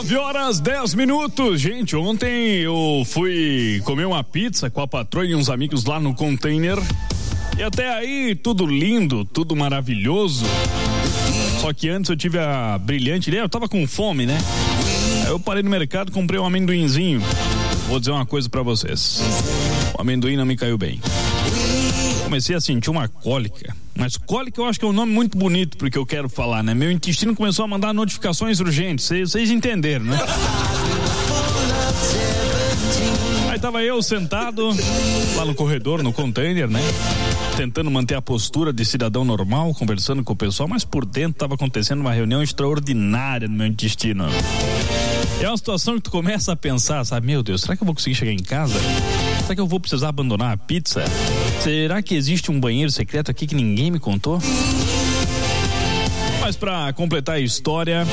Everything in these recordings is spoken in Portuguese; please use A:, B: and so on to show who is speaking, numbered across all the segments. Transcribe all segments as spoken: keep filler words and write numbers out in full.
A: nove horas, dez minutos. Gente, ontem eu fui comer uma pizza com a patroa e uns amigos lá no Container. E até aí, tudo lindo, tudo maravilhoso. Só que antes eu tive a brilhante ideia, eu tava com fome, né? Aí eu parei no mercado, comprei um amendoinzinho. Vou dizer uma coisa pra vocês. O amendoim não me caiu bem. Comecei a sentir uma cólica. Mas cólica eu acho que é um nome muito bonito pro que eu quero falar, né? Meu intestino começou a mandar notificações urgentes. Vocês entenderam, né? Aí tava eu sentado lá no corredor, no Container, né? Tentando manter a postura de cidadão normal, conversando com o pessoal, mas por dentro tava acontecendo uma reunião extraordinária no meu intestino. É uma situação que tu começa a pensar, sabe? Meu Deus, será que eu vou conseguir chegar em casa? Será que eu vou precisar abandonar a pizza? Será que existe um banheiro secreto aqui que ninguém me contou? Mas pra completar a história,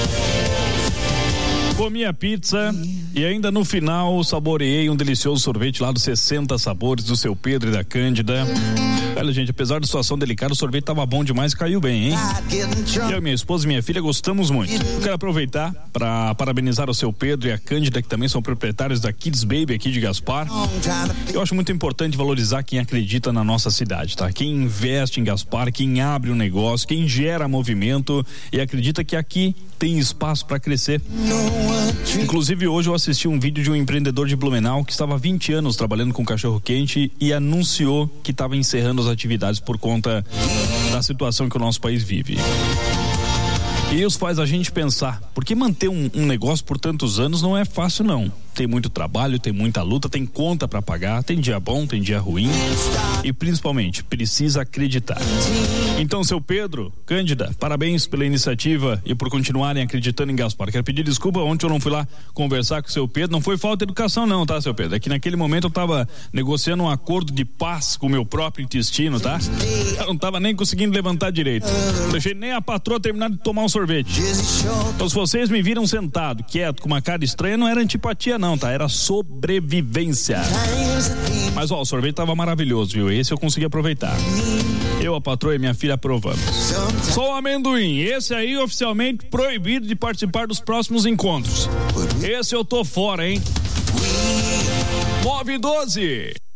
A: comi a pizza e ainda no final saboreei um delicioso sorvete lá dos sessenta sabores do Seu Pedro e da Cândida. Olha, gente, apesar da situação delicada, o sorvete tava bom demais e caiu bem, hein? Eu, minha esposa e minha filha gostamos muito. Eu quero aproveitar para parabenizar o Seu Pedro e a Cândida, que também são proprietários da Kids Baby aqui de Gaspar. Eu acho muito importante valorizar quem acredita na nossa cidade, tá? Quem investe em Gaspar, quem abre um negócio, quem gera movimento e acredita que aqui tem espaço para crescer. Inclusive, hoje eu assisti um vídeo de um empreendedor de Blumenau que estava há vinte anos trabalhando com cachorro quente e anunciou que estava encerrando as atividades por conta da situação que o nosso país vive. E isso faz a gente pensar, porque manter um, um negócio por tantos anos não é fácil, não. Tem muito trabalho, tem muita luta, tem conta pra pagar, tem dia bom, tem dia ruim e principalmente precisa acreditar. Então, Seu Pedro, Cândida, parabéns pela iniciativa e por continuarem acreditando em Gaspar. Quero pedir desculpa, ontem eu não fui lá conversar com o Seu Pedro, não foi falta de educação não, tá, Seu Pedro? É que naquele momento eu tava negociando um acordo de paz com o meu próprio intestino, tá? Eu não tava nem conseguindo levantar direito. Não deixei nem a patroa terminar de tomar um sorvete. Então, se vocês me viram sentado, quieto, com uma cara estranha, não era antipatia não, tá? Era sobrevivência. Mas ó, o sorvete tava maravilhoso, viu? Esse eu consegui aproveitar. Eu, a patroa e minha filha aprovamos. Só o amendoim, esse aí oficialmente proibido de participar dos próximos encontros. Esse eu tô fora, hein? nove e doze.